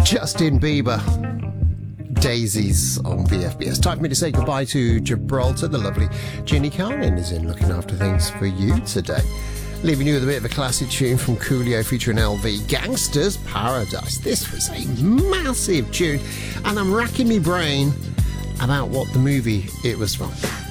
Justin Bieber. Daisies on VFBS. Time for me to say goodbye to Gibraltar. The lovely Ginny Carlin is in looking after things for you today. Leaving you with a bit of a classic tune from Coolio featuring LV, Gangster's Paradise. This was a massive tune, and I'm racking my brain about what the movie it was from.